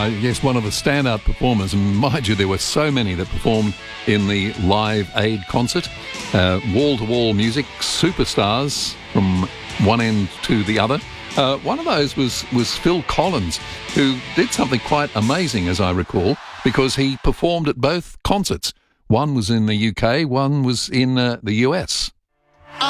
Yes, one of the standout performers, and mind you, there were so many that performed in the Live Aid concert. Wall-to-wall music, superstars from one end to the other. One of those was Phil Collins, who did something quite amazing, as I recall, because he performed at both concerts. One was in the UK, one was in the US.